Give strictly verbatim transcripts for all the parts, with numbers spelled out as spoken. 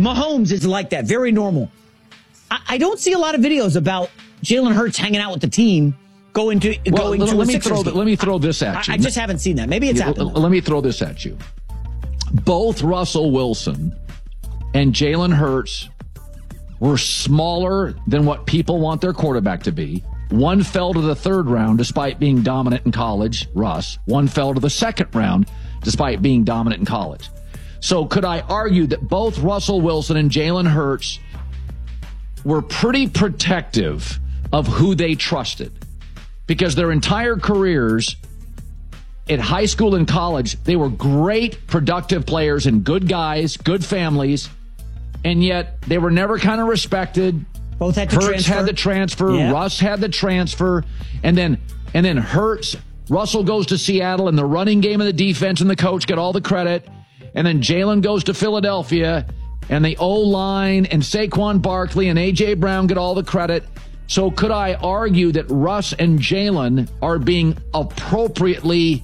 Mahomes is like that, very normal. I, I don't see a lot of videos about Jalen Hurts hanging out with the team, going to well, going let, to let a me Sixers throw game. Let me throw this at you. I, I just haven't seen that. Maybe it's yeah, happening. Let me throw this at you. Both Russell Wilson and Jalen Hurts were smaller than what people want their quarterback to be. One fell to the third round despite being dominant in college, Russ. One fell to the second round despite being dominant in college. So could I argue that both Russell Wilson and Jalen Hurts were pretty protective of who they trusted? Because their entire careers at high school and college, they were great, productive players and good guys, good families, and yet they were never kind of respected. Both had to Hurts transfer. had the transfer. Yeah. Russ had the transfer. And then and then Hurts, Russell goes to Seattle, and the running game and the defense and the coach get all the credit. And then Jalen goes to Philadelphia, and the O-line and Saquon Barkley and A J. Brown get all the credit. So could I argue that Russ and Jalen are being appropriately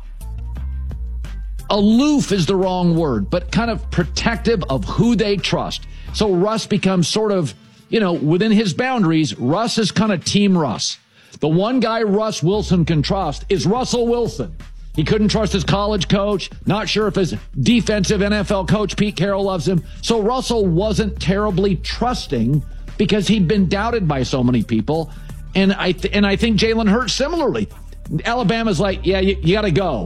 aloof is the wrong word, but kind of protective of who they trust? So Russ becomes sort of, you know, within his boundaries, Russ is kind of Team Russ. The one guy Russ Wilson can trust is Russell Wilson. He couldn't trust his college coach. Not sure if his defensive N F L coach, Pete Carroll, loves him. So Russell wasn't terribly trusting because he'd been doubted by so many people. And I th- and I think Jalen Hurts similarly. Alabama's like, yeah, you, you got to go.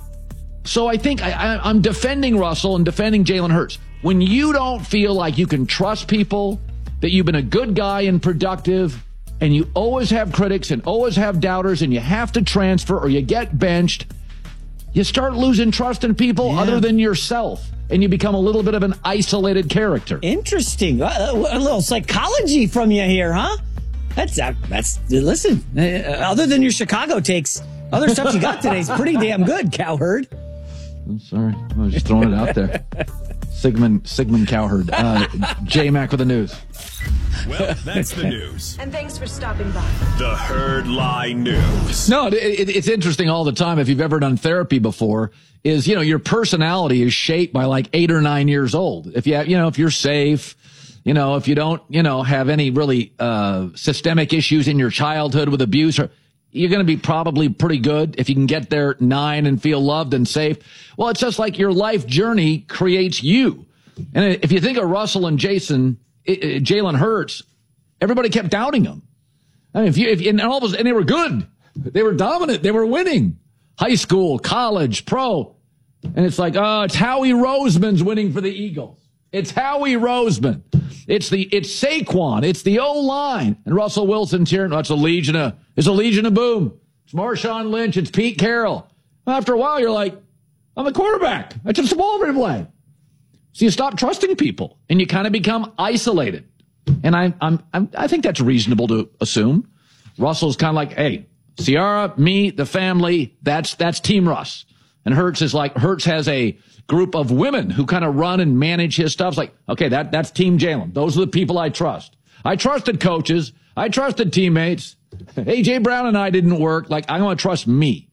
So I think I, I, I'm defending Russell and defending Jalen Hurts. When you don't feel like you can trust people, that you've been a good guy and productive, and you always have critics and always have doubters, and you have to transfer or you get benched, you start losing trust in people yeah. other than yourself, and you become a little bit of an isolated character. Interesting. A little psychology from you here, huh? That's, uh, that's listen, uh, other than your Chicago takes, other stuff you got today is pretty damn good, Cowherd. I'm sorry. I was just throwing it out there. Sigmund, Sigmund Cowherd. Uh, J-Mac with the news. Well, that's the news. And thanks for stopping by. The Herd Lie News. No, it, it, it's interesting all the time. If you've ever done therapy before, is, you know, your personality is shaped by like eight or nine years old. If you have, you know, if you're safe, you know, if you don't, you know, have any really, uh, systemic issues in your childhood with abuse, or you're going to be probably pretty good if you can get there at nine and feel loved and safe. Well, it's just like your life journey creates you. And if you think of Russell and Jason, Jalen Hurts, everybody kept doubting him. I mean, if you, if, and all of a sudden, and they were good. They were dominant. They were winning. High school, college, pro. And it's like, oh, it's Howie Roseman's winning for the Eagles. It's Howie Roseman. It's the, it's Saquon. It's the O-line. And Russell Wilson's here. No, it's a legion of, it's a legion of boom. It's Marshawn Lynch. It's Pete Carroll. After a while, you're like, I'm the quarterback. I just ball every play. So you stop trusting people and you kind of become isolated. And I, I'm, I'm, I think that's reasonable to assume. Russell's kind of like, hey, Ciara, me, the family, that's, that's Team Russ. And Hurts is like, Hurts has a group of women who kind of run and manage his stuff. It's like, okay, that, that's Team Jalen. Those are the people I trust. I trusted coaches. I trusted teammates. A J. Brown and I didn't work. Like, I'm going to trust me.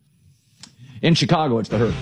In Chicago, it's the Herd.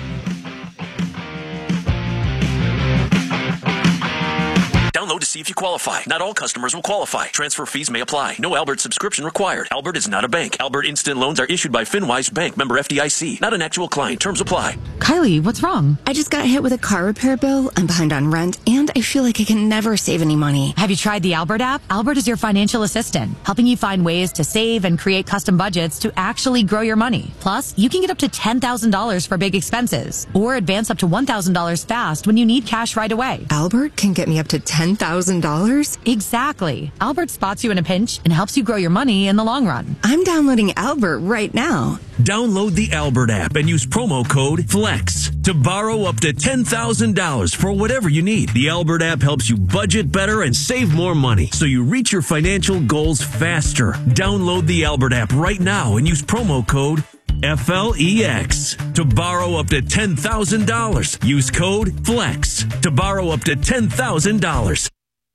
Download to see if you qualify. Not all customers will qualify. Transfer fees may apply. No Albert subscription required. Albert is not a bank. Albert Instant Loans are issued by FinWise Bank, member F D I C. Not an actual client. Terms apply. Kylie, what's wrong? I just got hit with a car repair bill. I'm behind on rent, and I feel like I can never save any money. Have you tried the Albert app? Albert is your financial assistant, helping you find ways to save and create custom budgets to actually grow your money. Plus, you can get up to ten thousand dollars for big expenses, or advance up to one thousand dollars fast when you need cash right away. Albert can get me up to ten thousand dollars? Exactly. Albert spots you in a pinch and helps you grow your money in the long run. I'm downloading Albert right now. Download the Albert app and use promo code FLEX to borrow up to ten thousand dollars for whatever you need. The Albert app helps you budget better and save more money so you reach your financial goals faster. Download the Albert app right now and use promo code F L E X to borrow up to ten thousand dollars. Use code FLEX to borrow up to ten thousand dollars.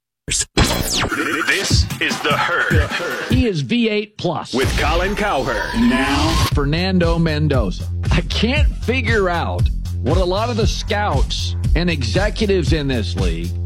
This is The Herd. He is V eight plus. With Colin Cowherd. Now, Fernando Mendoza. I can't figure out what a lot of the scouts and executives in this league